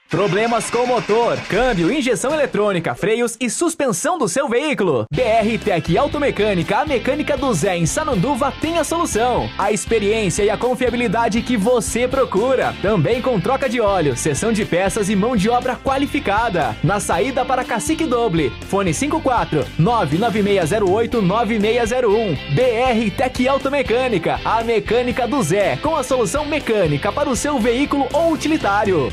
Problemas com motor, câmbio, injeção eletrônica, freios e suspensão do seu veículo? BR Tech Automecânica, a mecânica do Zé em Sananduva tem a solução. A experiência e a confiabilidade que você procura. Também com troca de óleo, cessão de peças e mão de obra qualificada. Na saída para Cacique Doble. Fone 54-99608-9601. BR Tech Automecânica, a mecânica do Zé, com a solução mecânica para o seu veículo ou utilitário.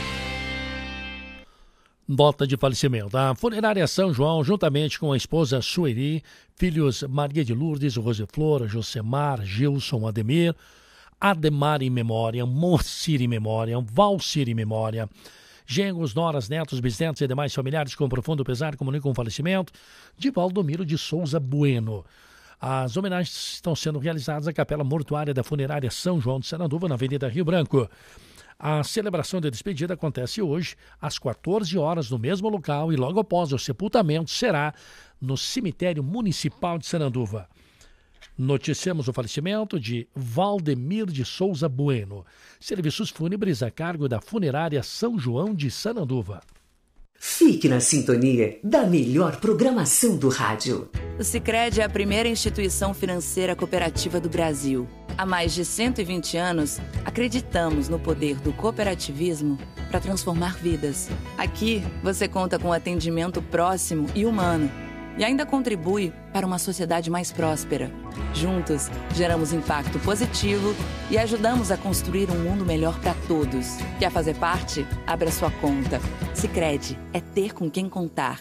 Nota de falecimento. A funerária São João, juntamente com a esposa Sueli, filhos Maria de Lourdes, Roseflor, Josemar, Gilson, Ademar em memória, Morcir em memória, Valcir em memória, genros, noras, netos, bisnetos e demais familiares com profundo pesar comunicam o falecimento de Valdomiro de Souza Bueno. As homenagens estão sendo realizadas na Capela Mortuária da Funerária São João de Sananduva, na Avenida Rio Branco. A celebração de despedida acontece hoje, às 14 horas, no mesmo local, e logo após o sepultamento será no Cemitério Municipal de Sananduva. Noticiamos o falecimento de Valdemir de Souza Bueno. Serviços fúnebres a cargo da Funerária São João de Sananduva. Fique na sintonia da melhor programação do rádio. O Sicredi é a primeira instituição financeira cooperativa do Brasil. Há mais de 120 anos, acreditamos no poder do cooperativismo para transformar vidas. Aqui, você conta com atendimento próximo e humano e ainda contribui para uma sociedade mais próspera. Juntos, geramos impacto positivo e ajudamos a construir um mundo melhor para todos. Quer fazer parte? Abra sua conta. Sicredi é ter com quem contar.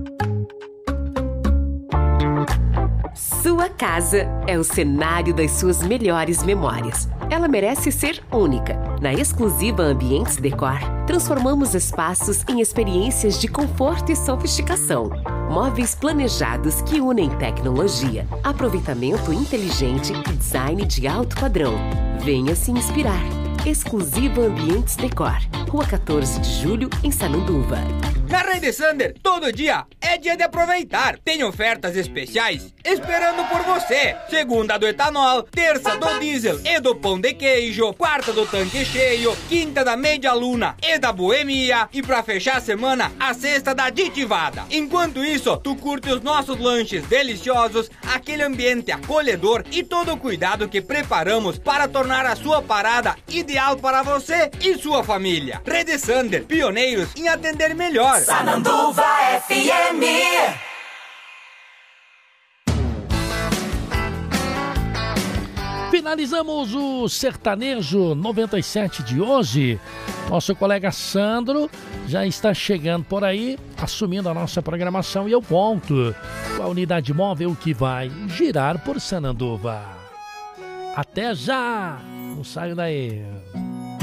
Sua casa é o cenário das suas melhores memórias. Ela merece ser única. Na exclusiva Ambientes Decor, transformamos espaços em experiências de conforto e sofisticação. Móveis planejados que unem tecnologia, aproveitamento inteligente e design de alto padrão. Venha se inspirar. Exclusiva Ambientes Decor, Rua 14 de Julho, em Sananduva. Na Rede Sander, todo dia é dia de aproveitar. Tem ofertas especiais esperando por você. Segunda do etanol, terça do diesel e do pão de queijo, quarta do tanque cheio, quinta da meia luna e da boemia e pra fechar a semana, a sexta da aditivada. Enquanto isso, tu curte os nossos lanches deliciosos, aquele ambiente acolhedor e todo o cuidado que preparamos para tornar a sua parada ideal para você e sua família. Rede Sander, pioneiros em atender melhor. Sananduva FM. Finalizamos o Sertanejo 97 de hoje. Nosso colega Sandro já está chegando por aí, assumindo a nossa programação, e eu conto com a unidade móvel que vai girar por Sananduva. Até já! Não saio daí.